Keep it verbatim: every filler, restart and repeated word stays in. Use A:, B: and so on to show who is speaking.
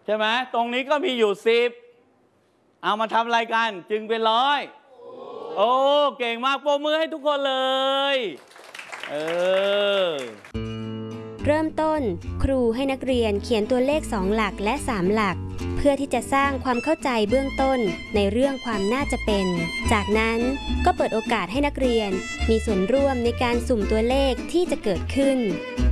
A: ใช่ไหมตรงนี้ก็มีอยู่สิบเอามาทำอะไรกันจึงเป็นร้อยโอ้เก่งมากปรบมือให้ทุกคนเลยเออ
B: เริ่มต้นครูให้นักเรียนเขียนตัวเลขสองหลักและสามหลักเพื่อที่จะสร้างความเข้าใจเบื้องต้นในเรื่องความน่าจะเป็นจากนั้นก็เปิดโอกาสให้นักเรียนมีส่วนร่วมในการสุ่มตัวเลขที่จะเกิดขึ้น